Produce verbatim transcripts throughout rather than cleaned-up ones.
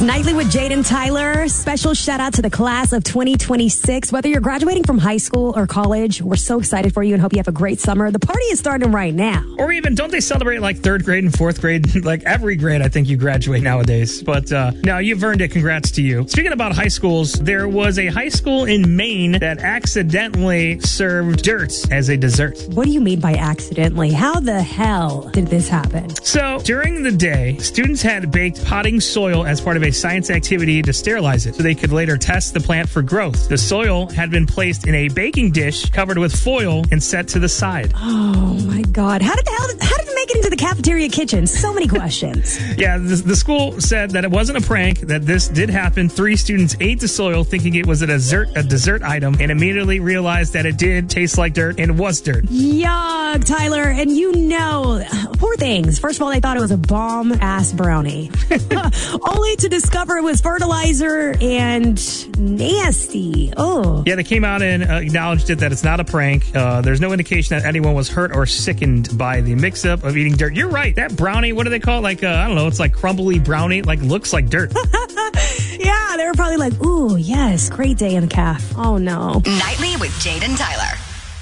It's Nightly with Jaden Tyler. Special shout out to the class of twenty twenty-six. Whether you're graduating from high school or college, we're so excited for you and hope you have a great summer. The party is starting right now. Or even, don't they celebrate like third grade and fourth grade? Like every grade, I think you graduate nowadays. But uh, no, you've earned it. Congrats to you. Speaking about high schools, there was a high school in Maine that accidentally served dirt as a dessert. What do you mean by accidentally? How the hell did this happen? So during the day, students had baked potting soil as part of a science activity to sterilize it so they could later test the plant for growth. The soil had been placed in a baking dish covered with foil and set to the side. Oh my God. How did how did, how did it make it into the cafeteria kitchen? So many questions. Yeah, the, the school said that it wasn't a prank, that this did happen. Three students ate the soil thinking it was a dessert, a dessert item and immediately realized that it did taste like dirt and was dirt. Yuck, Tyler. And you know, poor things. First of all, they thought it was a bomb-ass brownie. Only to discover it was fertilizer and nasty. Oh. Yeah, they came out and uh, acknowledged it that it's not a prank. Uh, there's no indication that anyone was hurt or sickened by the mix-up of eating dirt. You're right. That brownie, what do they call it? Like, uh, I don't know, it's like crumbly brownie. Like, looks like dirt. Yeah, they were probably like, ooh, yes, great day in the calf. Oh, no. Nightly with Jaden Tyler.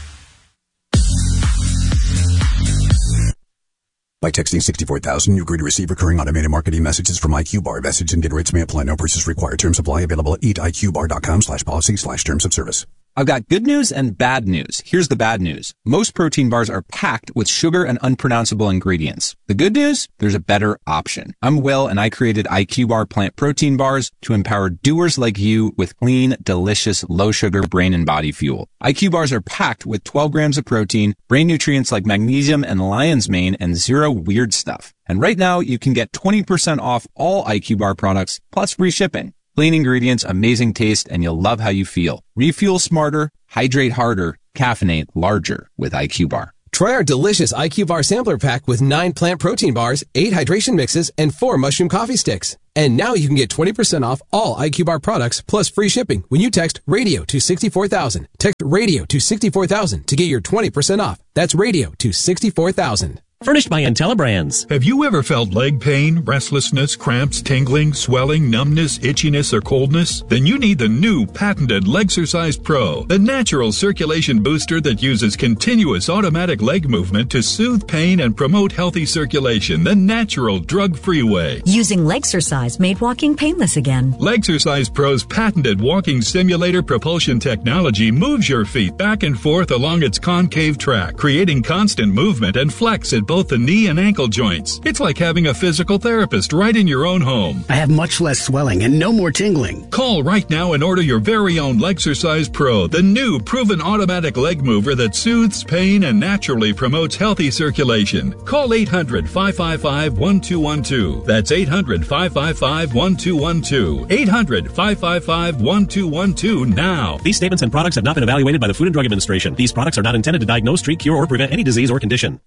By texting sixty-four thousand, you agree to receive recurring automated marketing messages from I Q Bar. Message and data rates may apply. No purchase required. Terms apply. Available at eatiqbar.com slash policy slash terms of service. I've got good news and bad news. Here's the bad news. Most protein bars are packed with sugar and unpronounceable ingredients. The good news? There's a better option. I'm Will, and I created I Q Bar plant protein bars to empower doers like you with clean, delicious, low-sugar brain and body fuel. I Q Bars are packed with twelve grams of protein, brain nutrients like magnesium and lion's mane, and zero weird stuff. And right now, you can get twenty percent off all I Q Bar products, plus free shipping. Clean ingredients, amazing taste, and you'll love how you feel. Refuel smarter, hydrate harder, caffeinate larger with I Q Bar. Try our delicious I Q Bar sampler pack with nine plant protein bars, eight hydration mixes, and four mushroom coffee sticks. And now you can get twenty percent off all I Q Bar products plus free shipping when you text radio to sixty-four thousand. Text radio to sixty-four thousand to get your twenty percent off. That's radio to sixty-four thousand. Furnished by IntelliBrands. Have you ever felt leg pain, restlessness, cramps, tingling, swelling, numbness, itchiness, or coldness? Then you need the new patented Legsercise Pro, the natural circulation booster that uses continuous automatic leg movement to soothe pain and promote healthy circulation the natural drug-free way. Using Legsercise made walking painless again. Legsercise Pro's patented walking simulator propulsion technology moves your feet back and forth along its concave track, creating constant movement and flex at both the knee and ankle joints. It's like having a physical therapist right in your own home. I have much less swelling and no more tingling. Call right now and order your very own Legsercise Pro, the new proven automatic leg mover that soothes pain and naturally promotes healthy circulation. Call eight hundred, five five five, one two one two. That's eight hundred, five five five, one two one two. eight hundred, five five five, one two one two now. These statements and products have not been evaluated by the Food and Drug Administration. These products are not intended to diagnose, treat, cure, or prevent any disease or condition.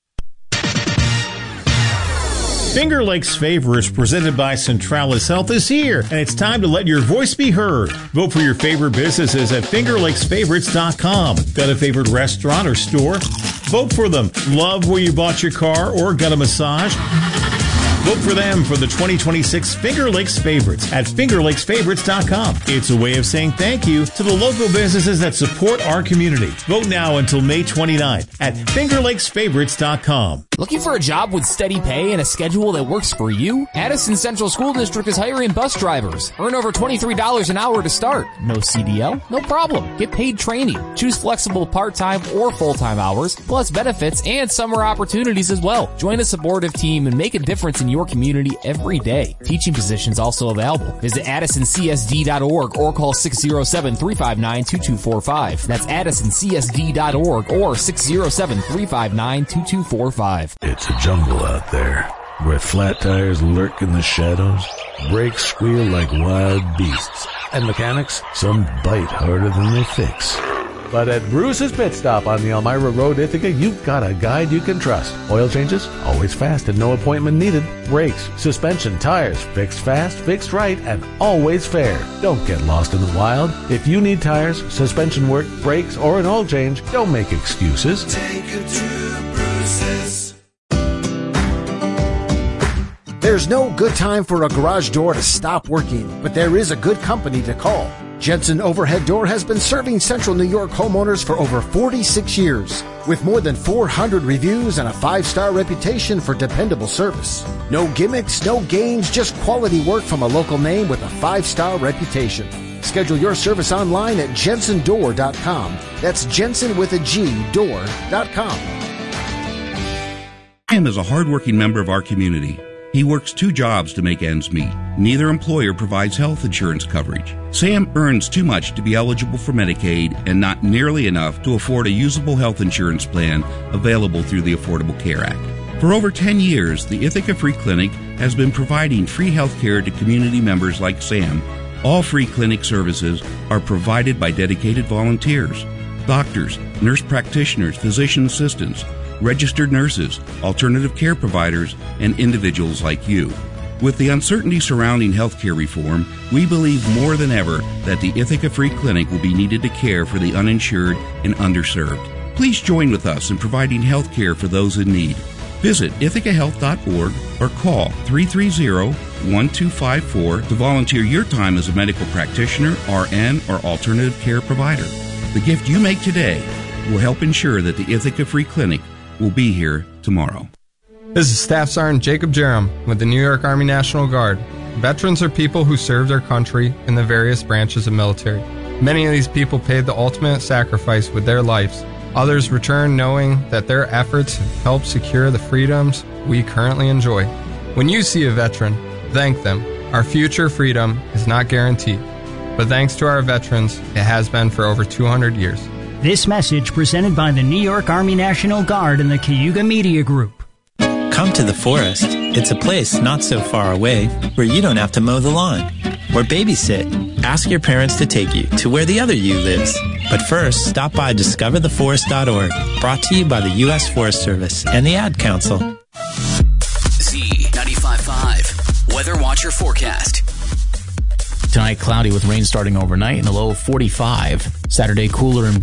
Finger Lakes Favorites, presented by Centralis Health, is here, and it's time to let your voice be heard. Vote for your favorite businesses at finger lakes favorites dot com. Got a favorite restaurant or store? Vote for them. Love where you bought your car or got a massage? Vote for them for the twenty twenty-six Finger Lakes Favorites at finger lakes favorites dot com. It's a way of saying thank you to the local businesses that support our community. Vote now until May twenty-ninth at finger lakes favorites dot com. Looking for a job with steady pay and a schedule that works for you? Addison Central School District is hiring bus drivers. Earn over twenty-three dollars an hour to start. No C D L? No problem. Get paid training. Choose flexible part-time or full-time hours, plus benefits and summer opportunities as well. Join a supportive team and make a difference in your community every day. Teaching positions also available. Visit addison c s d dot org or call six oh seven, three five nine, two two four five. That's addison c s d dot org or six oh seven, three five nine, two two four five. It's a jungle out there where flat tires lurk in the shadows, brakes squeal like wild beasts, and mechanics, some bite harder than they fix. But at Bruce's Pit Stop on the Elmira Road, Ithaca, you've got a guide you can trust. Oil changes, always fast and no appointment needed. Brakes, suspension, tires, fixed fast, fixed right, and always fair. Don't get lost in the wild. If you need tires, suspension work, brakes, or an oil change, don't make excuses. Take it to Bruce's. There's no good time for a garage door to stop working, but there is a good company to call. Jensen Overhead Door has been serving Central New York homeowners for over forty-six years, with more than four hundred reviews and a five-star reputation for dependable service. No gimmicks, no games, just quality work from a local name with a five-star reputation. Schedule your service online at jensen door dot com. That's Jensen with a G, door dot com. Sam is a hardworking member of our community. He works two jobs to make ends meet. Neither employer provides health insurance coverage. Sam earns too much to be eligible for Medicaid and not nearly enough to afford a usable health insurance plan available through the Affordable Care Act. For over ten years, the Ithaca Free Clinic has been providing free health care to community members like Sam. All free clinic services are provided by dedicated volunteers, doctors, nurse practitioners, physician assistants, registered nurses, alternative care providers, and individuals like you. With the uncertainty surrounding healthcare reform, we believe more than ever that the Ithaca Free Clinic will be needed to care for the uninsured and underserved. Please join with us in providing health care for those in need. Visit ithaca health dot org or call three three zero, one two five four to volunteer your time as a medical practitioner, R N, or alternative care provider. The gift you make today will help ensure that the Ithaca Free Clinic will be here tomorrow. This is Staff Sergeant Jacob Jerem with the New York Army National Guard. Veterans are people who serve their country in the various branches of military. Many of these people paid the ultimate sacrifice with their lives. Others return knowing that their efforts have helped secure the freedoms we currently enjoy. When you see a veteran, thank them. Our future freedom is not guaranteed, but thanks to our veterans, it has been for over two hundred years. This message presented by the New York Army National Guard and the Cayuga Media Group. Come to the forest. It's a place not so far away where you don't have to mow the lawn or babysit. Ask your parents to take you to where the other you lives. But first, stop by discover the forest dot org, brought to you by the U S Forest Service and the Ad Council. Z ninety-five point five Weather Watcher Forecast. Tonight, cloudy with rain starting overnight and a low of forty-five. Saturday, cooler and